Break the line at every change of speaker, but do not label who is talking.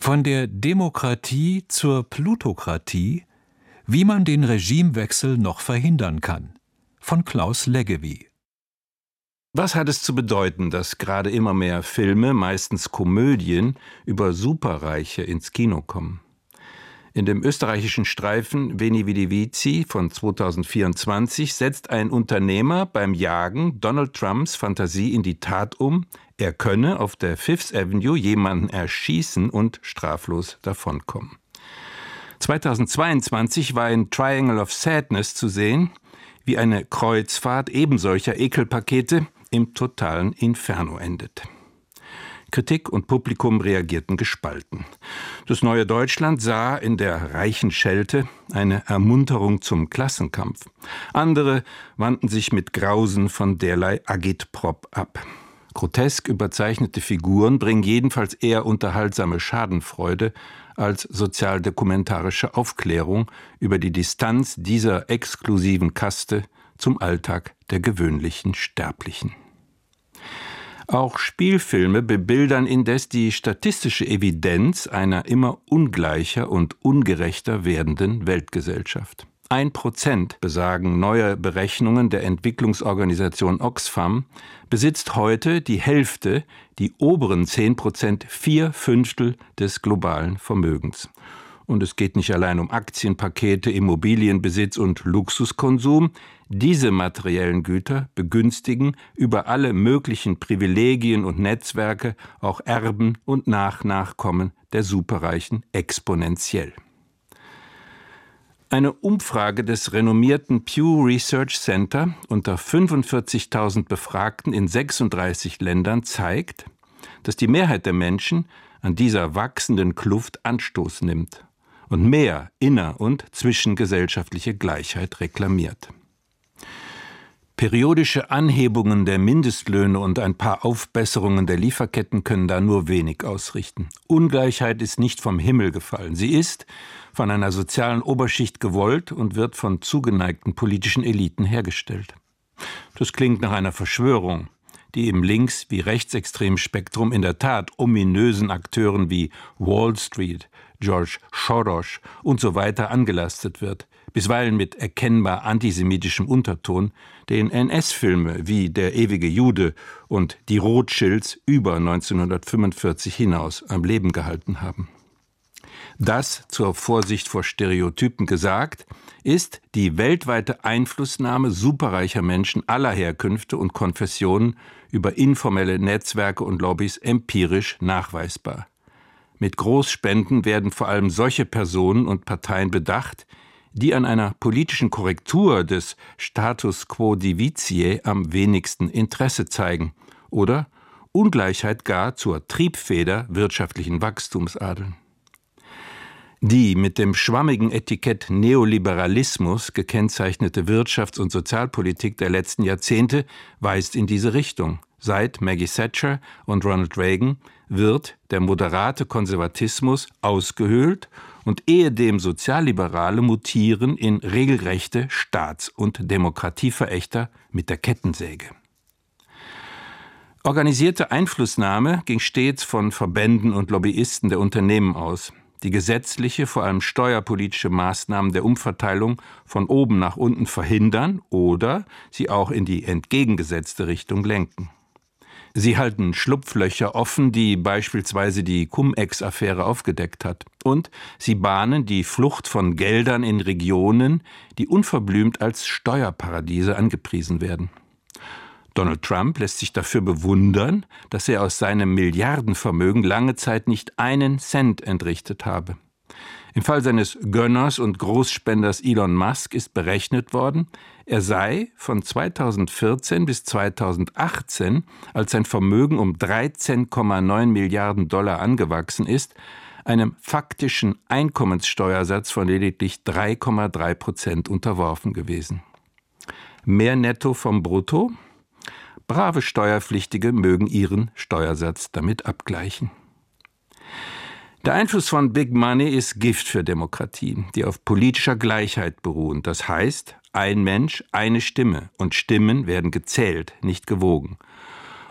Von der Demokratie zur Plutokratie, wie man den Regimewechsel noch verhindern kann, von Klaus Leggevi.
Was hat es zu bedeuten, dass gerade immer mehr Filme, meistens Komödien, über Superreiche ins Kino kommen? In dem österreichischen Streifen Veni Vidi Vici von 2024 setzt ein Unternehmer beim Jagen Donald Trumps Fantasie in die Tat um, er könne auf der Fifth Avenue jemanden erschießen und straflos davonkommen. 2022 war in Triangle of Sadness zu sehen, wie eine Kreuzfahrt ebensolcher Ekelpakete im totalen Inferno endet. Kritik und Publikum reagierten gespalten. Das Neue Deutschland sah in der reichen Schelte eine Ermunterung zum Klassenkampf. Andere wandten sich mit Grausen von derlei Agitprop ab. Grotesk überzeichnete Figuren bringen jedenfalls eher unterhaltsame Schadenfreude als sozialdokumentarische Aufklärung über die Distanz dieser exklusiven Kaste zum Alltag der gewöhnlichen Sterblichen. Auch Spielfilme bebildern indes die statistische Evidenz einer immer ungleicher und ungerechter werdenden Weltgesellschaft. 1%, besagen neue Berechnungen der Entwicklungsorganisation Oxfam, besitzt heute die Hälfte, die oberen 10%, 4/5 des globalen Vermögens. Und es geht nicht allein um Aktienpakete, Immobilienbesitz und Luxuskonsum. Diese materiellen Güter begünstigen über alle möglichen Privilegien und Netzwerke auch Erben und Nachkommen der Superreichen exponentiell. Eine Umfrage des renommierten Pew Research Center unter 45.000 Befragten in 36 Ländern zeigt, dass die Mehrheit der Menschen an dieser wachsenden Kluft Anstoß nimmt und mehr inner- und zwischengesellschaftliche Gleichheit reklamiert. Periodische Anhebungen der Mindestlöhne und ein paar Aufbesserungen der Lieferketten können da nur wenig ausrichten. Ungleichheit ist nicht vom Himmel gefallen. Sie ist von einer sozialen Oberschicht gewollt und wird von zugeneigten politischen Eliten hergestellt. Das klingt nach einer Verschwörung, die im links- wie rechtsextremen Spektrum in der Tat ominösen Akteuren wie Wall Street, George Soros und so weiter angelastet wird, bisweilen mit erkennbar antisemitischem Unterton, den NS-Filme wie Der ewige Jude und Die Rothschilds über 1945 hinaus am Leben gehalten haben. Das, zur Vorsicht vor Stereotypen gesagt, ist die weltweite Einflussnahme superreicher Menschen aller Herkünfte und Konfessionen über informelle Netzwerke und Lobbys empirisch nachweisbar. Mit Großspenden werden vor allem solche Personen und Parteien bedacht, die an einer politischen Korrektur des Status quo divitiae am wenigsten Interesse zeigen oder Ungleichheit gar zur Triebfeder wirtschaftlichen Wachstums adeln. Die mit dem schwammigen Etikett Neoliberalismus gekennzeichnete Wirtschafts- und Sozialpolitik der letzten Jahrzehnte weist in diese Richtung. Seit Maggie Thatcher und Ronald Reagan wird der moderate Konservatismus ausgehöhlt und ehedem Sozialliberale mutieren in regelrechte Staats- und Demokratieverächter mit der Kettensäge. Organisierte Einflussnahme ging stets von Verbänden und Lobbyisten der Unternehmen aus, die gesetzliche, vor allem steuerpolitische Maßnahmen der Umverteilung von oben nach unten verhindern oder sie auch in die entgegengesetzte Richtung lenken. Sie halten Schlupflöcher offen, die beispielsweise die Cum-Ex-Affäre aufgedeckt hat. Und sie bahnen die Flucht von Geldern in Regionen, die unverblümt als Steuerparadiese angepriesen werden. Donald Trump lässt sich dafür bewundern, dass er aus seinem Milliardenvermögen lange Zeit nicht einen Cent entrichtet habe. Im Fall seines Gönners und Großspenders Elon Musk ist berechnet worden, er sei von 2014 bis 2018, als sein Vermögen um 13,9 Milliarden Dollar angewachsen ist, einem faktischen Einkommenssteuersatz von lediglich 3,3% unterworfen gewesen. Mehr Netto vom Brutto? Brave Steuerpflichtige mögen ihren Steuersatz damit abgleichen. Der Einfluss von Big Money ist Gift für Demokratien, die auf politischer Gleichheit beruhen. Das heißt, ein Mensch, eine Stimme und Stimmen werden gezählt, nicht gewogen.